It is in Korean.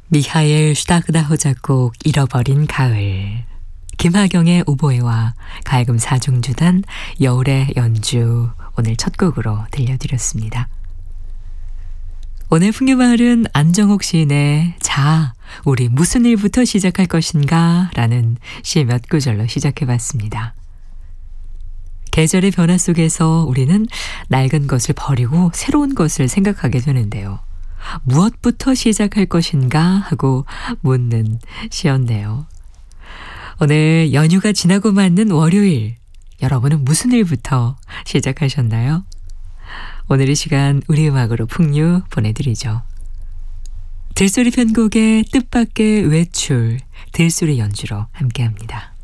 미하엘 슈타그다호 작곡 잃어버린 가을, 김하경의 오보에와 가야금 사중주단 여울의 연주, 오늘 첫 곡으로 들려드렸습니다. 오늘 풍류마을은 안정옥 시인의 자, 우리 무슨 일부터 시작할 것인가 라는 시 몇 구절로 시작해봤습니다. 계절의 변화 속에서 우리는 낡은 것을 버리고 새로운 것을 생각하게 되는데요. 무엇부터 시작할 것인가 하고 묻는 시였네요. 오늘 연휴가 지나고 맞는 월요일, 여러분은 무슨 일부터 시작하셨나요? 오늘 이 시간 우리 음악으로 풍류 보내드리죠. 들소리 편곡의 뜻밖의 외출, 들소리 연주로 함께합니다.